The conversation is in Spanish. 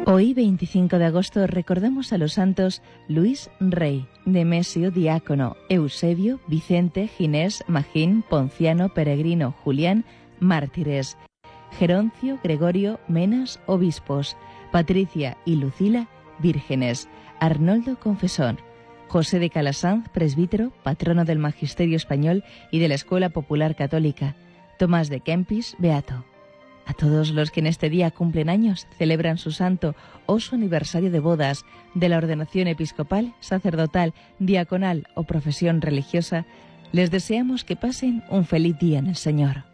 Hoy, 25 de agosto, recordamos a los santos Luis Rey, Nemesio diácono, Eusebio, Vicente, Ginés, Magín, Ponciano, Peregrino, Julián, mártires, Geroncio, Gregorio, Menas, obispos, Patricia y Lucila, vírgenes, Arnoldo, confesor, José de Calasanz, presbítero, patrono del magisterio español y de la Escuela Popular Católica, Tomás de Kempis, beato. A todos los que en este día cumplen años, celebran su santo o su aniversario de bodas, de la ordenación episcopal, sacerdotal, diaconal o profesión religiosa, les deseamos que pasen un feliz día en el Señor.